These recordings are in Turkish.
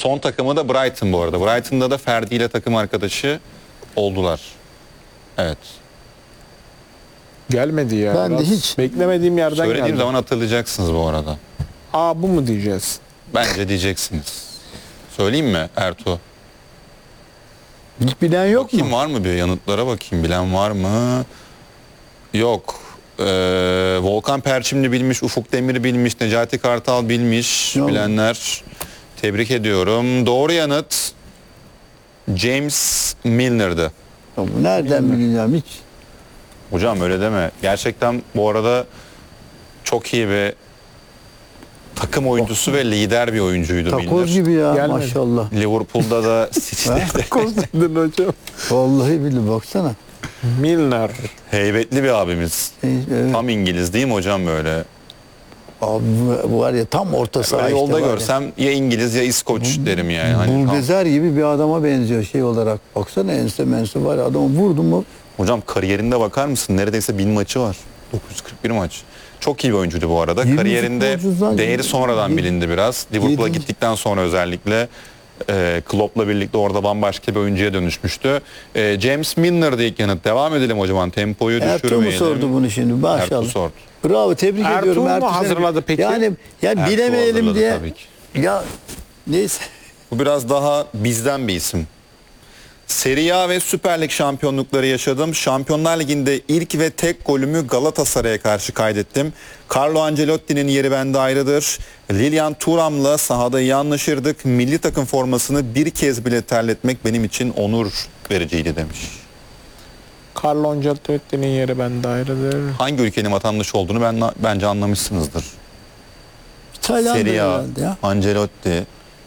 Son takımı da Brighton bu arada. Brighton'da da Ferdi ile takım arkadaşı oldular. Evet. Gelmedi ya. Ben de Biraz hiç. beklemediğim yerden Söylediğim geldi. zaman hatırlayacaksınız bu arada. Aa, bu mu diyeceğiz? Bence diyeceksiniz. Söyleyeyim mi Ertuğ? Hiç bilen yok Kim mu? var mı bir yanıtlara bakayım. Bilen var mı? Yok. Volkan Perçimli bilmiş, Ufuk Demir bilmiş, Necati Kartal bilmiş. Yok. Bilenler tebrik ediyorum. Doğru yanıt James Milner'dı. Ya bu nereden bileceğim hiç. Hocam öyle deme. Gerçekten bu arada çok iyi bir takım oyuncusu ve lider bir oyuncuydu Takoz Milner. gibi ya Gelmedi. maşallah. Liverpool'da da City'de de Takoz dedin hocam. Vallahi billahi baksana. Milner. heybetli bir abimiz. Evet. Tam İngiliz değil mi hocam böyle? Abi bu var ya tam orta saha Böyle işte yolda var ya. görsem ya İngiliz ya İskoç derim yani. Hani tam- Buldozer gibi bir adama benziyor şey olarak. Baksana ense mensu var ya, adamı vurdu mu Hocam kariyerinde bakar mısın? Neredeyse 1000 maçı var. 941 maç. Çok iyi bir oyuncuydu bu arada. 20 Kariyerinde futbolcudan değeri sonradan yedi- bilindi biraz. Liverpool'a yedi- gittikten sonra özellikle Klopp'la birlikte orada bambaşka bir oyuncuya dönüşmüştü. James Milner'dı ilk yanıt. Devam edelim hocam. Tempoyu Ertuğ mu düşürmeyelim. sordu bunu şimdi Ertuğ maşallah. sordu. Bravo, tebrik Ertuğ ediyorum. mu Ertuğ seni- hazırladı peki? Yani ya Ertuğ bilemeyelim hazırladı diye. tabii ki. Ya neyse. Bu biraz daha bizden bir isim. Serie A ve Süper Lig şampiyonlukları yaşadım. Şampiyonlar Ligi'nde ilk ve tek golümü Galatasaray'a karşı kaydettim. Carlo Ancelotti'nin yeri bende ayrıdır. Lilian Thuram'la sahada iyi anlaşırdık. Milli takım formasını bir kez bile terletmek benim için onur vericiydi demiş. Carlo Ancelotti'nin yeri bende ayrıdır. Hangi ülkenin vatandaşı olduğunu bence anlamışsınızdır. İtalyan'da Serie A, herhalde ya. Ancelotti.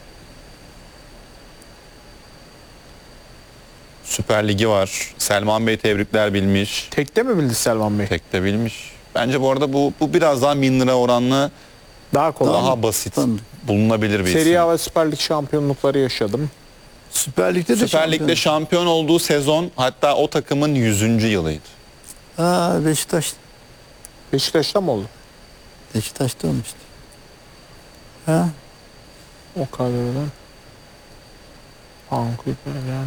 Süper Ligi var. Selman Bey tebrikler bilmiş. Tekte mi bildi Selman Bey? Tek de bilmiş. Bence bu arada bu biraz daha 1000 lira oranlı Daha kolay. daha basit Tanıdık. bulunabilir bir Serie isim. A ve Süper Lig şampiyonlukları yaşadım. Süper Lig'de de Süper Lig'de şampiyon olduğu sezon hatta o takımın 100. yılıydı. Ha, Beşiktaş. Beşiktaş'ta mı oldu? Beşiktaş'ta olmuştu. Ha? O kadrodan. Yani.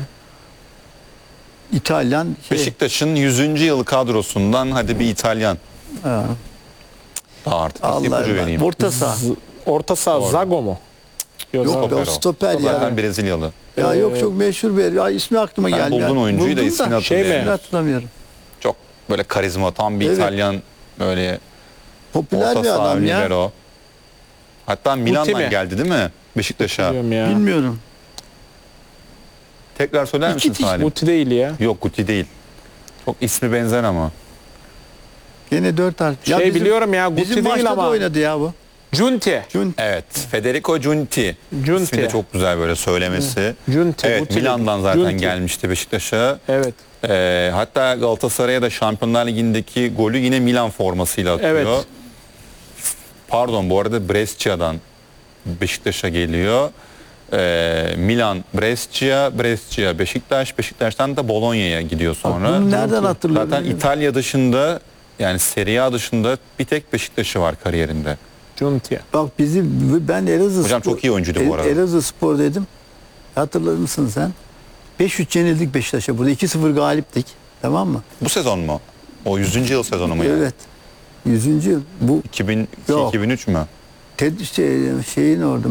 İtalyan şey. Beşiktaş'ın 100. yılı kadrosundan hadi bir İtalyan. Ha. Daha artık Allah ipucu Allah. vereyim. Orta saha. Orta saha Doğru. Zago mu? Yok, Yok Zago. be, o stoper ya. Zaten Brezilyalı. Ya yok, çok meşhur bir. Ya ismi aklıma Ben geldi. buldun oyuncuyu da Buldum ismini şey mi? hatırlayamıyorum. hatırlamıyorum. Çok böyle karizma tam bir Evet. İtalyan böyle Popüler orta bir saha adam ya. libero. Hatta Milan'dan mi? geldi değil mi? Beşiktaş'a. Biliyorum ya. Bilmiyorum. Tekrar söyler misin İki Salim? Muti değil ya. Yok Guti değil. Çok ismi benzer ama. Gene 4 harf. Ya Şey biliyorum ya, Guti bizim değil maçta da ama. oynadı ya bu. Junti. Evet. Federico Giunti. Giunti. İsmi de çok güzel böyle söylemesi. Giunti. Evet, Guti Milan'dan değil. zaten Giunti. gelmişti Beşiktaş'a. Evet. Hatta Galatasaray'a da Şampiyonlar Ligi'ndeki golü yine Milan formasıyla atıyor. Evet. Pardon, bu arada Brescia'dan Beşiktaş'a geliyor. Milan, Brescia, Beşiktaş, Beşiktaş'tan da Bologna'ya gidiyor sonra. Bunu nereden hatırlıyorum? Zaten İtalya dışında yani Serie A dışında bir tek Beşiktaş'ı var kariyerinde. Giunti. Bak ben Elazığ Hocam çok iyi oyuncuydu bu arada. Elazığ Spor dedim. Hatırlar mısın sen? 5-3 yenildik Beşiktaş'a burada. 2-0 galiptik. Tamam mı? Bu sezon mu? O 100. yıl sezonu mu yani? Evet. 100. yıl. Bu 2002-2003 mü? şeyin orada.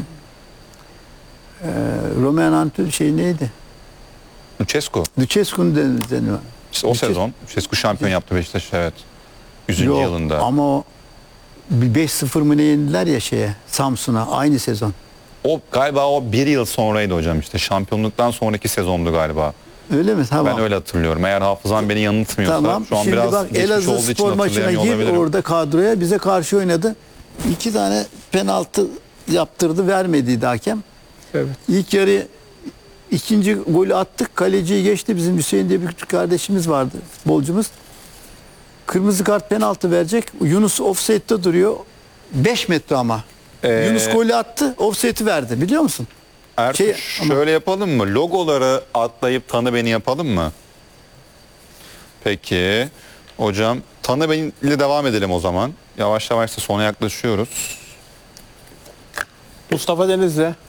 Roman Antun şey neydi? Lucescu. Lucescu'nun deniyor. İşte o sezon. Lucescu şampiyon yaptı Beşiktaş, evet. 100. Yok, yılında. ama o bir 5-0 mı ne yendiler ya Samsun'a aynı sezon. O galiba o bir yıl sonraydı hocam işte. Şampiyonluktan sonraki sezondu galiba. Öyle mi? Tamam. Ben öyle hatırlıyorum. Eğer hafızam beni yanıltmıyorsa. Tamam. Şu an Şimdi biraz bak, geçmiş Elazığ olduğu için Spor maçına hatırlayamıyor gir olabilirim. orada kadroya bize karşı oynadı. 2 tane penaltı yaptırdı, vermediydi hakem. Evet. İlk yarı ikinci golü attık. Kaleciyi geçti. Bizim Hüseyin diye bir küçük kardeşimiz vardı, futbolcumuz. Kırmızı kart, penaltı verecek. Yunus offside'de duruyor. 5 metre ama. Yunus golü attı, offside'i verdi. Biliyor musun? Ertuğ, şöyle yapalım mı? Logoları atlayıp tanı beni yapalım mı? Peki. Hocam tanı beni ile devam edelim o zaman. Yavaş yavaş da sona yaklaşıyoruz. Mustafa Denizli.